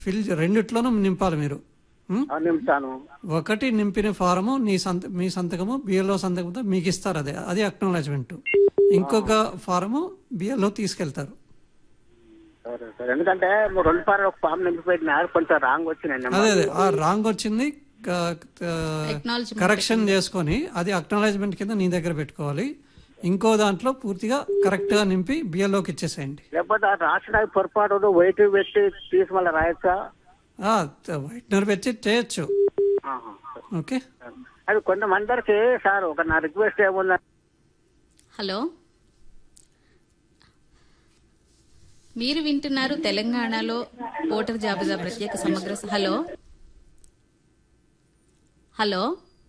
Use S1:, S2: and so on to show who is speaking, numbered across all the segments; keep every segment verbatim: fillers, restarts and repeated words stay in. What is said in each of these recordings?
S1: Fill రెండిట్లోనూ నింపాలి మీరు. ఉం?
S2: ఆ, నింపుతాను.
S1: ఒకటి నింపిన ఫారము నీ సంత మీ సంతకము బిఎల్ఓ సంతకంతో మీకు ఇస్తారు, అదే అది అక్నాలెడ్జ్మెంట్. ఇంకొక ఫారము బిఎల్ఓ తీసుకెళ్తారు.
S2: సరే సరే, ఎందుకంటే మీరు రెండు సార్లు ఒక ఫామ్ నింపిపోయినారు, కొంచెం రాంగ్ వచ్చినాయి.
S1: అదే అదే ఆ రాంగ్ వచ్చింది, కరెక్షన్ చేసుకొని అది అక్నాలెడ్జ్మెంట్ కింద నీ దగ్గర పెట్టుకోవాలి. ఇంకో దాంట్లో పూర్తిగా కరెక్ట్ గా నింపి బిఎల్ఓకి ఇచ్చేసేయండి.
S2: లేకపోతే ఆ రాసిన పొరపాటు వెయిట్ పెట్టి తీసి మళ్ళీ రాయొచ్చా?
S1: వైట్నర్ పెట్టి చేయొచ్చు.
S2: ఆహా.
S1: ఓకే,
S2: అది కొంతమందికి సార్ ఒక నా రిక్వెస్ట్ ఏముంది.
S3: హలో, మీరు వింటున్నారు తెలంగాణలో ఓటర్ జాబితా ప్రత్యేక సమగ్ర. హలో హలో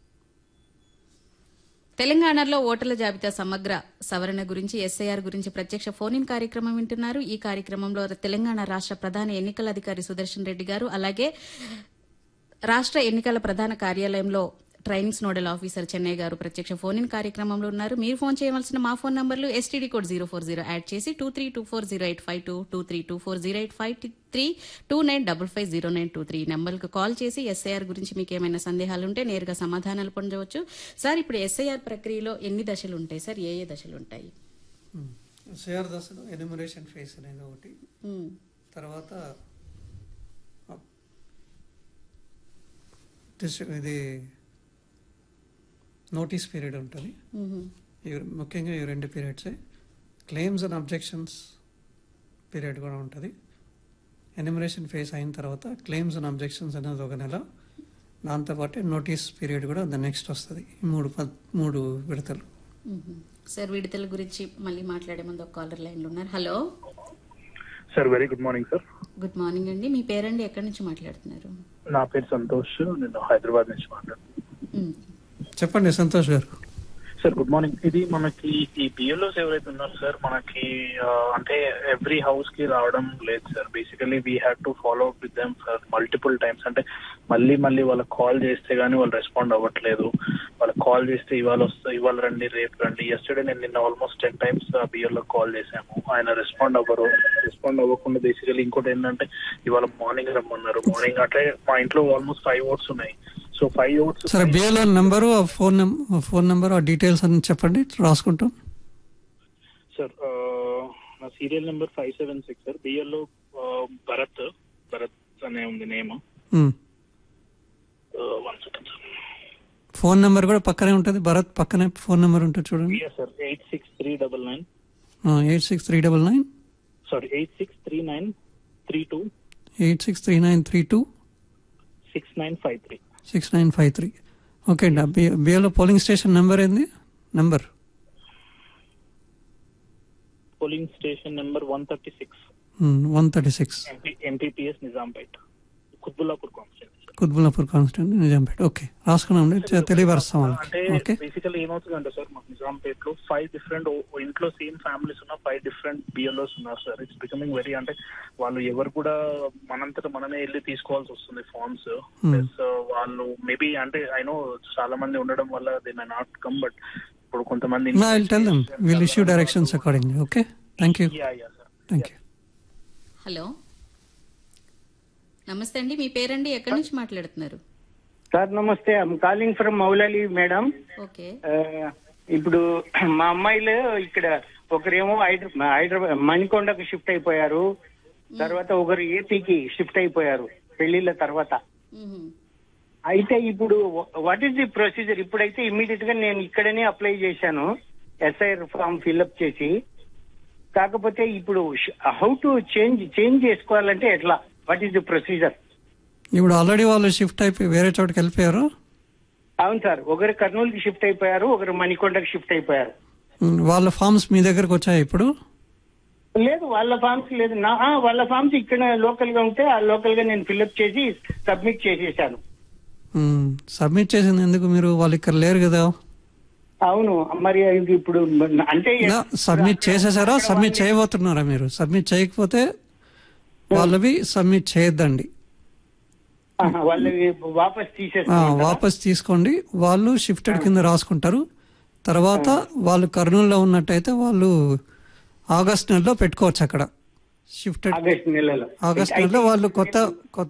S3: తెలంగాణలో ఓటర్ల జాబితా సమగ్ర సవరణ గురించి, ఎస్ఐఆర్ గురించి ప్రత్యక్ష ఫోన్ ఇన్ కార్యక్రమం వింటున్నారు. ఈ కార్యక్రమంలో తెలంగాణ రాష్ట్ర ప్రధాన ఎన్నికల అధికారి సుదర్శన్ రెడ్డి గారు, అలాగే రాష్ట్ర ఎన్నికల ప్రధాన కార్యాలయంలో ట్రైనింగ్స్ నోడల్ ఆఫీసర్ చెన్నై గారు ప్రత్యక్ష ఫోన్ ఇన్ కార్యక్రమంలో ఉన్నారు. మీరు ఫోన్ చేయవలసిన మా ఫోన్ నంబర్లు STD code zero four zero add చేసి two three two four zero eight five two two three two four zero eight five three two nine double five zero nine two three నెంబర్కు call చేసి SIR గురించి మీకు ఏమైనా సందేహాలు ఉంటే నేరుగా సమాధానాలు పొందవచ్చు. సార్, ఇప్పుడు ఎస్ఐఆర్ ప్రక్రియలో ఎన్ని దశలు ఉంటాయి సార్? ఏ ఏ దశలు ఉంటాయి?
S1: ఎస్ఐఆర్ దశలో ఎన్యూమరేషన్ ఫేజ్ అనేది ఒకటి, తర్వాత ఇది నోటీస్ పీరియడ్ ఉంటుంది. ముఖ్యంగా ఈ రెండు పీరియడ్సే. క్లెయిమ్స్ అండ్ అబ్జెక్షన్స్ పీరియడ్ కూడా ఉంటుంది. ఎన్యూమరేషన్ ఫేజ్ అయిన తర్వాత క్లెయిమ్స్ అండ్ అబ్జెక్షన్స్ అనేది ఒక నెల, దాంతోపాటు నోటీస్ పీరియడ్ కూడా ద నెక్స్ట్ వస్తుంది. ఈ మూడు మూడు విడతలు.
S3: సార్, విడతల గురించి మళ్ళీ మాట్లాడే ముందు ఒక కాలర్ లైన్లో ఉన్నారు. Hello
S4: sir, very good morning sir.
S3: Good morning అండి. మీ పేరండి, ఎక్కడి నుంచి మాట్లాడుతున్నారు?
S4: నా పేరు సంతోష్, నేను హైదరాబాద్ నుంచి మాట్లాడుతున్నాను.
S1: చెప్పండి సంతోష్ గారు.
S4: Sir, good morning. ఇది మనకి ఈ బిఎల్ఓస్ ఎవరైతే ఉన్నారో సార్, మనకి అంటే ఎవ్రీ హౌస్ కి రావడం లేదు sir. Basically we have to follow up with them sir multiple times. అంటే మళ్ళీ మళ్ళీ వాళ్ళకి కాల్ చేస్తే గానీ వాళ్ళు రెస్పాండ్ అవ్వట్లేదు. వాళ్ళకి కాల్ చేస్తే ఇవాళ వస్తా, ఇవాళ రండి, రేపు రండి. ఎస్టర్డే నేను నిన్న almost ten times BLO call చేశాము, ఆయన రెస్పాండ్ అవ్వరు. రెస్పాండ్ అవ్వకుండా బేసికలీ ఇంకోటి ఏంటంటే ఇవాళ మార్నింగ్ రమ్మన్నారు. మార్నింగ్ అంటే మా ఇంట్లో ఆల్మోస్ట్ ఫైవ్ ఓట్స్ ఉన్నాయి. సో ఫైవ్ ఓట్స్
S1: సరే, BLO number, phone phone number, ఆ డీటెయిల్స్ అన్ని చెప్పండి, రాసుకుంటాం.
S4: సార్, నా serial number five seven six sir. BLO Bharat Bharat అనే ఉంది name. One second sir.
S1: Phone number కూడా పక్కనే ఉంటుంది, భరత్ పక్కనే ఫోన్ నెంబర్ ఉంటుంది చూడండి.
S4: Sir, eight six three double nine
S1: eight six three double nine
S4: sorry eight six three nine three two
S1: eight six three nine three two
S4: six nine five three
S1: six nine five three okay అండి. BLO polling station number ఏంది? Number
S4: polling station number one thirty six
S1: one thirty six
S4: MPPS Nizampet, Quthbullapur constituency.
S1: Quthbullapur constituency, Nizampet. Okay, రాసుకున్నాం, తెలియపరుస్తాం వాళ్ళకి.
S4: అంటే
S1: okay,
S4: basically ఏమవుతుందంటే sir, మాకు నిజాంపేట్ లో five different ఇంట్లో same families ఉన్న ఫైవ్ డిఫరెంట్ బిఎల్ఓస్ ఉన్నారు సార్. ఇట్స్ బికమింగ్ వెరీ, అంటే వాళ్ళు ఎవరు కూడా మనంతట మనమే వెళ్ళి తీసుకోవాల్సి వస్తుంది ఫార్మ్స్. ప్లస్ వాళ్ళు మేబీ అంటే ఐ నో చాలా మంది ఉండడం వల్ల they may not come, but ఇప్పుడు కొంతమంది
S1: will issue directions accordingly. Okay, thank you. Thank you.
S3: Hello, నమస్తే అండి. మీ పేరండి, ఎక్కడి నుంచి మాట్లాడుతున్నారు?
S2: సార్ నమస్తే, I'm calling from Moula Ali madam.
S3: Okay.
S2: ఇప్పుడు మా అమ్మాయిలు ఇక్కడ ఒకరేమో హైదరాబాద్ హైదరాబాద్ మణికొండకు షిఫ్ట్ అయిపోయారు, తర్వాత ఒకరు ఏపీకి షిఫ్ట్ అయిపోయారు పెళ్లిళ్ళ తర్వాత. అయితే ఇప్పుడు వాట్ ఈస్ ది ప్రొసీజర్? ఇప్పుడైతే ఇమ్మీడియట్ గా నేను ఇక్కడనే అప్లై చేశాను, ఎస్ఐఆర్ ఫామ్ ఫిల్అప్ చేసి. కాకపోతే ఇప్పుడు హౌ టు చేంజ్ చేంజ్ చేసుకోవాలంటే ఎట్లా? What is the procedure?
S1: ఇప్పుడు ఆల్రెడీ వాళ్ళు షిఫ్ట్ అయిపోయి వేరే చోటుకి వెళ్ళిపోయారు.
S2: అవును సార్, ఒకరు కర్నూలుకి షిఫ్ట్ అయిపోయారు, ఒకరు మణికొండకి షిఫ్ట్ అయిపోయారు.
S1: వాళ్ళ ఫార్మ్స్ మీ దగ్గరకు వచ్చాయి ఇప్పుడు?
S2: లేదు, వాళ్ళ ఫార్మ్స్ లేదు. నా వాళ్ళ ఫార్మ్స్ ఇక్కడ లోకల్ గా ఉంటే ఆ లోకల్ గా నేను ఫిల్అప్ చేసి సబ్మిట్ చేసేసాను.
S1: సబ్మిట్ చేసింది ఎందుకు? మీరు వాళ్ళు ఇక్కడ లేరు కదా.
S2: అవును, మరి ఇప్పుడు అంటే
S1: సబ్మిట్ చేసేసారా, సబ్మిట్ చేయబోతున్నారా? మీరు సబ్మిట్ చేయకపోతే వాళ్ళవి సబ్మిట్ చేయొద్దండి,
S2: వాళ్ళవి వాపస్ తీసేస్తా.
S1: వాపస్ తీసుకోండి. వాళ్ళు షిఫ్టెడ్ కింద రాసుకుంటారు. తర్వాత వాళ్ళు కర్నూలులో ఉన్నట్టయితే వాళ్ళు ఆగస్ట్ నెలలో పెట్టుకోవచ్చు అక్కడ షిఫ్టెడ్
S2: ఆగస్ట్ నెలలో
S1: ఆగస్ట్ నెలలో వాళ్ళు కొత్త కొత్త